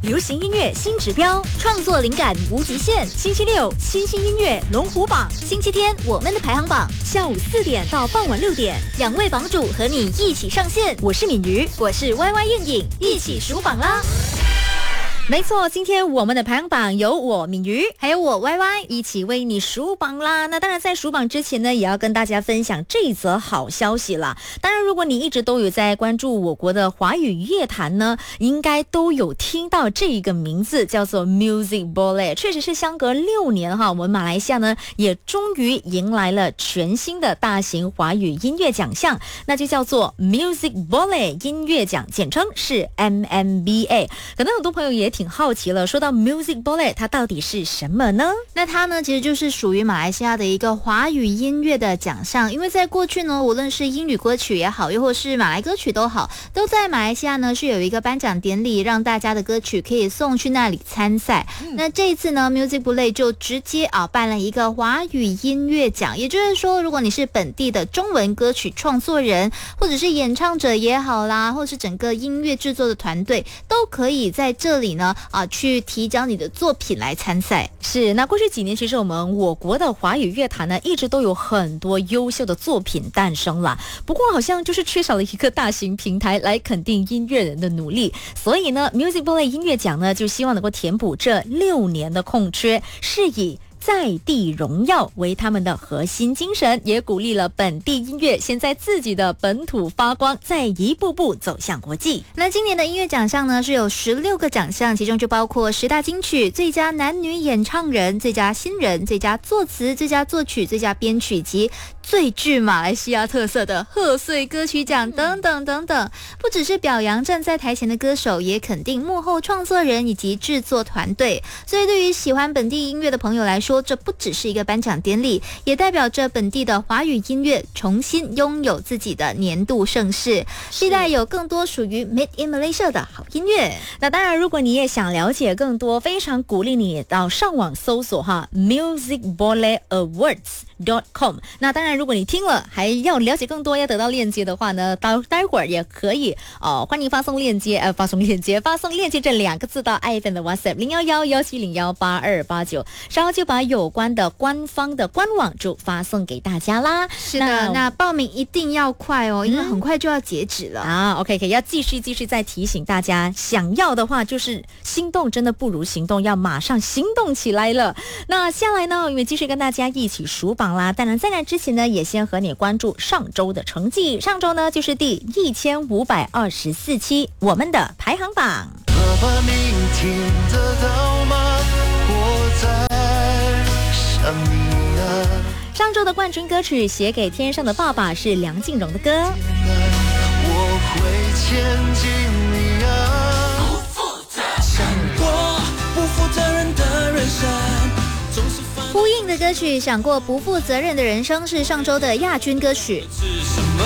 流行音乐新指标，创作灵感无极限。星期六，新兴音乐龙虎榜；星期天，我们的排行榜。下午4点到傍晚6点，两位榜主和你一起上线。我是敏瑜，我是 YY 燕颖，一起数榜啦！没错，今天我们的排行榜有我敏瑜还有我 YY 一起为你数榜啦。那当然在数榜之前呢，也要跟大家分享这一则好消息啦。当然如果你一直都有在关注我国的华语乐坛呢，应该都有听到这一个名字，叫做 Music Bullet。 确实是相隔6年哈，我们马来西亚呢也终于迎来了全新的大型华语音乐奖项，那就叫做 Music Bullet 音乐奖，简称是 MMBA。 可能很多朋友也挺好奇了，说到 Music Bullet 它到底是什么呢？ 那它呢其实就是属于马来西亚的一个华语音乐的奖项，因为在过去呢，无论是英语歌曲也好，又或是马来歌曲都好，都在马来西亚呢是有一个颁奖典礼，让大家的歌曲可以送去那里参赛。那这一次呢 Music Bullet 就直接办了一个华语音乐奖，也就是说如果你是本地的中文歌曲创作人，或者是演唱者也好啦，或者是整个音乐制作的团队，都可以在这里呢去提交你的作品来参赛。 是，那过去几年其实我国的华语乐坛呢一直都有很多优秀的作品诞生了，不过好像就是缺少了一个大型平台来肯定音乐人的努力，所以呢 Music Bullet 音乐奖呢就希望能够填补这6年的空缺，是以在地荣耀为他们的核心精神，也鼓励了本地音乐先在自己的本土发光，再一步步走向国际。 那今年的音乐奖项呢是有16个奖项，其中就包括10大金曲、最佳男女演唱人、最佳新人、最佳作词、最佳作曲、最佳编曲及最具马来西亚特色的贺岁歌曲奖等等等等。不只是表扬站在台前的歌手，也肯定幕后创作人以及制作团队。所以对于喜欢本地音乐的朋友来说，这不只是一个颁奖典礼，也代表着本地的华语音乐重新拥有自己的年度盛事，期待有更多属于 Made in Malaysia 的好音乐。 那当然如果你也想了解更多，非常鼓励你到上网搜索Music Bullet Awards.com。 那当然如果你听了还要了解更多，要得到链接的话呢，待会儿也可以欢迎发送链接这2个字到iFM的 WhatsApp 011-1701-8289，稍后就把有关的官方的官网就发送给大家啦。 是的，那报名一定要快哦，因为很快就要截止了 OK， 要继续再提醒大家，想要的话就是心动真的不如行动，要马上行动起来了。那下来呢，我们继续跟大家一起数榜啦。当然在那之前呢，也先和你关注上周的成绩。上周呢就是第1524期我们的排行榜。 爸爸明天得到吗？我在想你啊。 上周的冠军歌曲《写给天上的爸爸》是梁静茹的歌。 我会牵紧你啊。想过不负责任的人生。 呼应的歌曲《想过不负责任的人生》是上周的亚军歌曲。